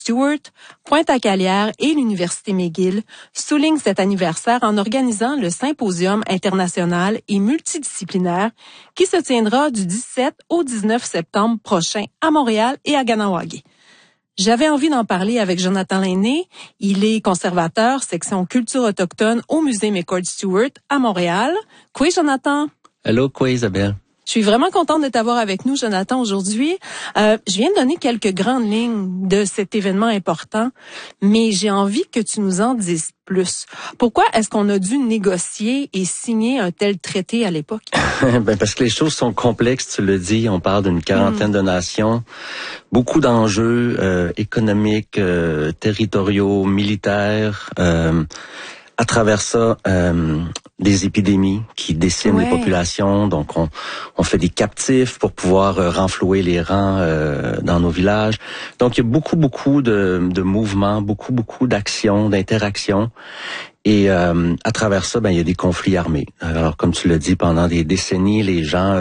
Stewart, Pointe-à-Calière et l'Université McGill soulignent cet anniversaire en organisant le Symposium international et multidisciplinaire qui se tiendra du 17 au 19 septembre prochain à Montréal et à Kahnawake. J'avais envie d'en parler avec Jonathan Lainé. Il est conservateur, section culture autochtone au musée McCord-Stewart à Montréal. Quoi, Jonathan? Allô, quoi, Isabelle? Je suis vraiment contente de t'avoir avec nous, Jonathan, aujourd'hui. Je viens de donner quelques grandes lignes de cet événement important, mais j'ai envie que tu nous en dises plus. Pourquoi est-ce qu'on a dû négocier et signer un tel traité à l'époque? Parce que les choses sont complexes, tu le dis. On parle d'une quarantaine de nations, beaucoup d'enjeux économiques, territoriaux, militaires. À travers ça, des épidémies qui déciment les populations. Donc, on fait des captifs pour pouvoir renflouer les rangs dans nos villages. Donc, il y a beaucoup de mouvements, beaucoup d'actions, d'interactions. Et à travers ça, il y a des conflits armés. Alors, comme tu l'as dit, pendant des décennies, les gens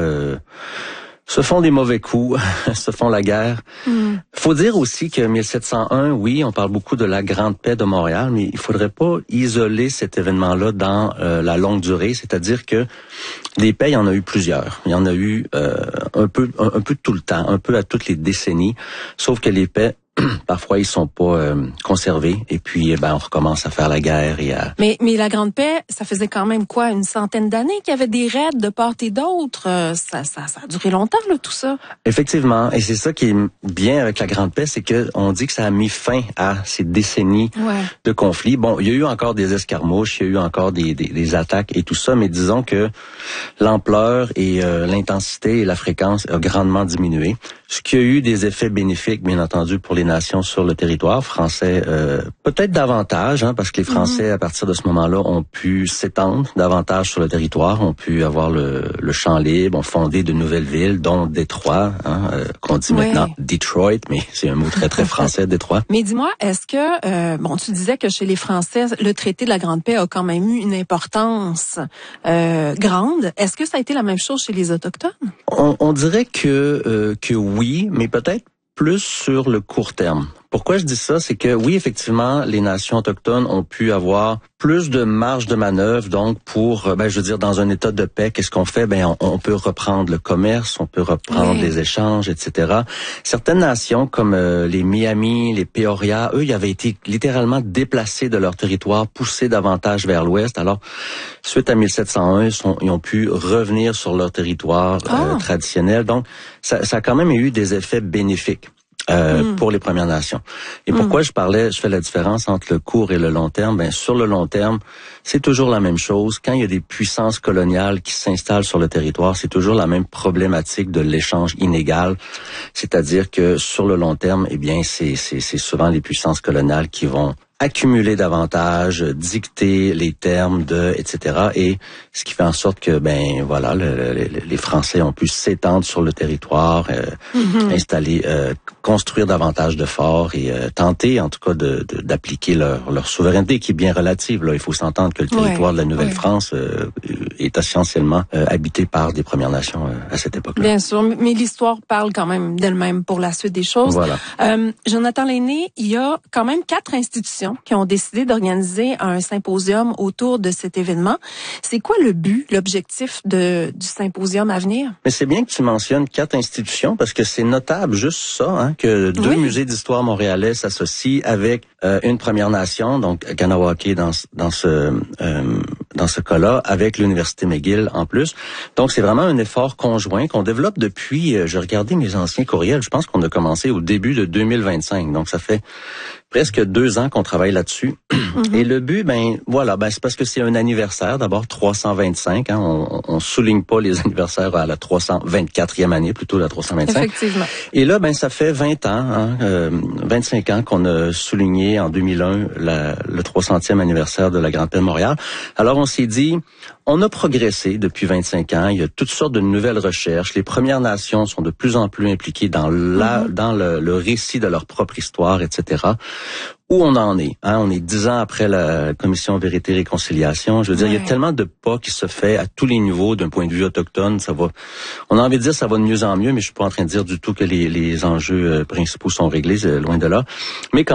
se font des mauvais coups, se font la guerre. Faut dire aussi que 1701, oui, on parle beaucoup de la Grande Paix de Montréal, mais il faudrait pas isoler cet événement-là dans la longue durée. C'est-à-dire que des paix, il y en a eu plusieurs. Il y en a eu un peu tout le temps, un peu à toutes les décennies. Sauf que les paix, parfois, ils sont pas conservés. Et puis, on recommence à faire la guerre et à... Mais la Grande Paix, ça faisait quand même quoi, une centaine d'années qu'il y avait des raids de part et d'autre. Ça a duré longtemps, là, tout ça. Effectivement. Et c'est ça qui est bien avec la Grande Paix, c'est que on dit que ça a mis fin à ces décennies de conflits. Bon, il y a eu encore des escarmouches, il y a eu encore des attaques et tout ça, mais disons que l'ampleur et l'intensité et la fréquence a grandement diminué. Ce qui a eu des effets bénéfiques, bien entendu, pour les nations sur le territoire français, peut-être davantage, parce que les Français, à partir de ce moment-là, ont pu s'étendre davantage sur le territoire, ont pu avoir le champ libre, ont fondé de nouvelles villes, dont Détroit, qu'on dit maintenant Detroit, mais c'est un mot très, très français, Détroit. Mais dis-moi, est-ce que, tu disais que chez les Français, le traité de la Grande Paix a quand même eu une importance grande. Est-ce que ça a été la même chose chez les Autochtones? On dirait que oui, mais peut-être plus sur le court terme. Pourquoi je dis ça? C'est que oui, effectivement, les nations autochtones ont pu avoir plus de marge de manœuvre, donc pour, dans un état de paix, qu'est-ce qu'on fait? On peut reprendre le commerce, on peut reprendre les échanges, etc. Certaines nations, comme les Miami, les Peoria, eux, ils avaient été littéralement déplacés de leur territoire, poussés davantage vers l'ouest. Alors, suite à 1701, ils ont pu revenir sur leur territoire traditionnel. Donc, ça a quand même eu des effets bénéfiques. Pour les Premières Nations. Et pourquoi je fais la différence entre le court et le long terme? Sur le long terme, c'est toujours la même chose. Quand il y a des puissances coloniales qui s'installent sur le territoire, c'est toujours la même problématique de l'échange inégal. C'est-à-dire que sur le long terme, c'est souvent les puissances coloniales qui vont accumuler davantage, dicter les termes etc. Et ce qui fait en sorte que, les Français ont pu s'étendre sur le territoire, installer, construire davantage de forts et tenter, en tout cas, d'appliquer leur souveraineté qui est bien relative. Là, il faut s'entendre que le territoire de la Nouvelle-France est essentiellement habité par des Premières Nations à cette époque-là. Bien sûr, mais l'histoire parle quand même d'elle-même pour la suite des choses. Voilà. Jonathan Lainé, il y a quand même 4 institutions qui ont décidé d'organiser un symposium autour de cet événement. C'est quoi le but, l'objectif du symposium à venir? Mais c'est bien que tu mentionnes 4 institutions parce que c'est notable juste ça, que 2 musées d'histoire montréalais s'associent avec une Première Nation, donc Kahnawake dans ce cas-là, avec l'Université McGill en plus. Donc c'est vraiment un effort conjoint qu'on développe depuis, je regardais mes anciens courriels, je pense qu'on a commencé au début de 2025. Donc ça fait presque 2 ans qu'on travaille là-dessus. Et le but, c'est parce que c'est un anniversaire. D'abord, 325. On souligne pas les anniversaires à la 324e année, plutôt la 325. Effectivement. Et là, ça fait 20 ans, 25 ans qu'on a souligné en 2001 le 300e anniversaire de la Grande Paix de Montréal. Alors, on s'est dit, on a progressé depuis 25 ans. Il y a toutes sortes de nouvelles recherches. Les Premières Nations sont de plus en plus impliquées dans le récit de leur propre histoire, etc. Où on en est, on est 10 ans après la Commission Vérité et Réconciliation. Je veux dire, il y a tellement de pas qui se fait à tous les niveaux d'un point de vue autochtone. On a envie de dire ça va de mieux en mieux, mais je suis pas en train de dire du tout que les enjeux principaux sont réglés, loin de là. Mais